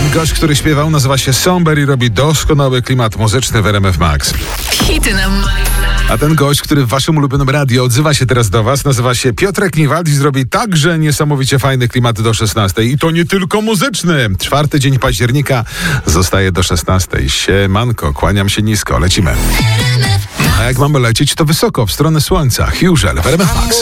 Ten gość, który śpiewał, nazywa się Somber i robi doskonały klimat muzyczny w RMF Max. Hity na A ten gość, który w waszym ulubionym radio odzywa się teraz do was, nazywa się Piotrek Niewald i zrobi także niesamowicie fajne klimaty do 16. I to nie tylko muzyczny. 4 dzień października zostaje do 16. Siemanko, kłaniam się nisko, lecimy. A jak mamy lecieć, to wysoko, w stronę słońca. Hughel w RMF Max.